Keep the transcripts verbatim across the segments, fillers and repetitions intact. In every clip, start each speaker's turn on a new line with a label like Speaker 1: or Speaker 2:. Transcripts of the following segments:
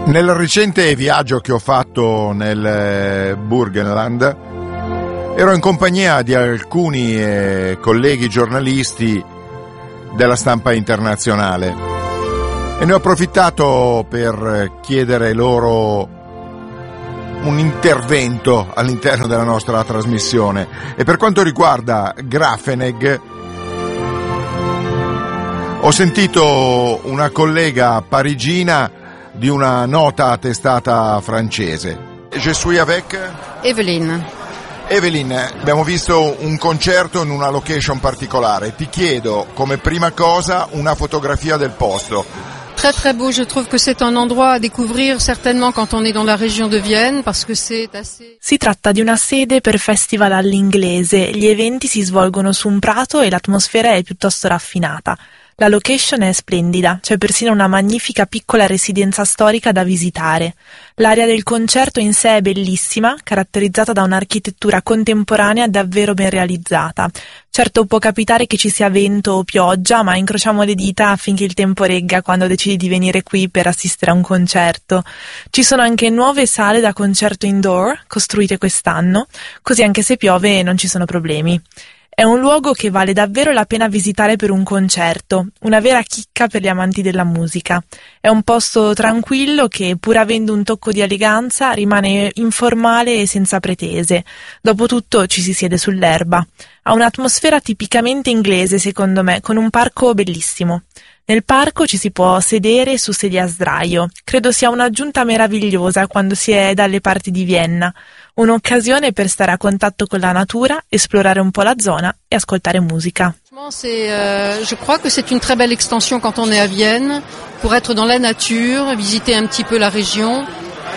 Speaker 1: Nel recente viaggio che ho fatto nel Burgenland ero in compagnia di alcuni eh, colleghi giornalisti della stampa internazionale e ne ho approfittato per chiedere loro un intervento all'interno della nostra trasmissione. E per quanto riguarda Grafenegg, ho sentito una collega parigina di una nota testata francese. Je suis avec
Speaker 2: Evelyn.
Speaker 1: Evelyn, abbiamo visto un concerto in una location particolare. Ti chiedo come prima cosa una fotografia del posto.
Speaker 2: Très très beau, je trouve que c'est un endroit à découvrir certainement quand on est dans la région de Vienne parce que c'est assez...
Speaker 3: Si tratta di una sede per festival all'inglese. Gli eventi si svolgono su un prato e l'atmosfera è piuttosto raffinata. La location è splendida, c'è persino una magnifica piccola residenza storica da visitare. L'area del concerto in sé è bellissima, caratterizzata da un'architettura contemporanea davvero ben realizzata. Certo può capitare che ci sia vento o pioggia, ma incrociamo le dita affinché il tempo regga quando decidi di venire qui per assistere a un concerto. Ci sono anche nuove sale da concerto indoor, costruite quest'anno, così anche se piove non ci sono problemi. È un luogo che vale davvero la pena visitare per un concerto, una vera chicca per gli amanti della musica. È un posto tranquillo che, pur avendo un tocco di eleganza, rimane informale e senza pretese. Dopotutto ci si siede sull'erba. Ha un'atmosfera tipicamente inglese, secondo me, con un parco bellissimo. Nel parco ci si può sedere su sedie a sdraio. Credo sia un'aggiunta meravigliosa quando si è dalle parti di Vienna. Un'occasione per stare a contatto con la natura, esplorare un po' la zona e ascoltare musica.
Speaker 2: C'est, euh, je crois que c'est une très belle extension quand on est à Vienne, pour être dans la nature, visiter un petit peu la région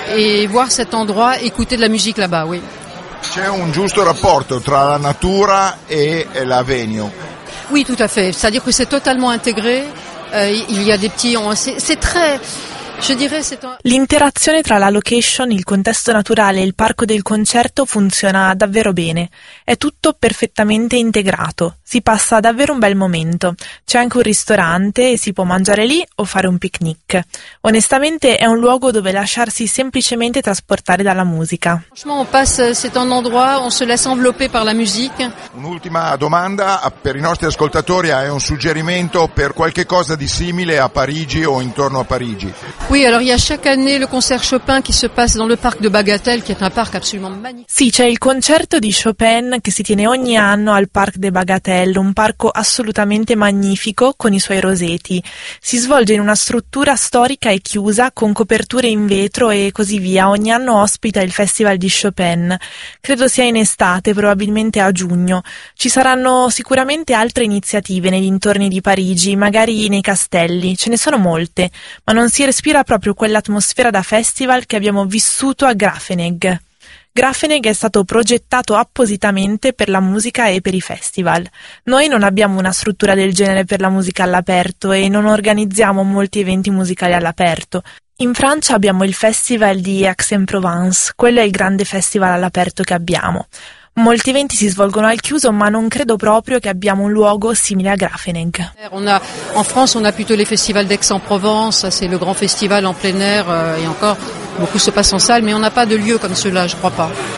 Speaker 2: et voir cet endroit, écouter de la musique là-bas, oui.
Speaker 1: C'è un giusto rapporto tra la natura e la venue.
Speaker 2: Oui, tout à fait. C'est-à-dire que c'est totalement intégré. Euh, il y a des petits... C'est, c'est très... Je dirais c'est un...
Speaker 3: L'interazione tra la location, il contesto naturale e il parco del concerto funziona davvero bene. È tutto perfettamente integrato. Si passa davvero un bel momento. C'è anche un ristorante e si può mangiare lì o fare un picnic. Onestamente è un luogo dove lasciarsi semplicemente trasportare dalla musica.
Speaker 2: Franchement, on passe, c'est un endroit, on se laisse envelopper par la musique.
Speaker 1: Un'ultima domanda per i nostri ascoltatori, hai un suggerimento per qualche cosa di simile a Parigi o intorno a Parigi?
Speaker 2: Oui, alors il y a chaque année le concert Chopin qui se passe dans le parc de Bagatelle, qui est un parc absolument magnifique.
Speaker 3: Sì, c'è il concerto di Chopin che si tiene ogni anno al Parc de Bagatelle, un parco assolutamente magnifico con i suoi roseti. Si svolge in una struttura storica e chiusa con coperture in vetro e così via. Ogni anno ospita il festival di Chopin. Credo sia in estate, probabilmente a giugno. Ci saranno sicuramente altre iniziative nei dintorni di Parigi, magari nei castelli. Ce ne sono molte, ma non si respira proprio quell'atmosfera da festival che abbiamo vissuto a Grafenegg. Grafenegg è stato progettato appositamente per la musica e per i festival. Noi non abbiamo una struttura del genere per la musica all'aperto e non organizziamo molti eventi musicali all'aperto. In Francia abbiamo il festival di Aix-en-Provence, quello è il grande festival all'aperto che abbiamo. Molti eventi si svolgono al chiuso, ma non credo proprio che abbiamo un luogo simile a Grafenegg.
Speaker 2: On a, en France, on a plutôt les festivals d'Aix-en-Provence, ça c'est le grand festival en plein air, euh, et encore, beaucoup se passe en salle, mais on n'a pas de lieu comme cela, je crois pas.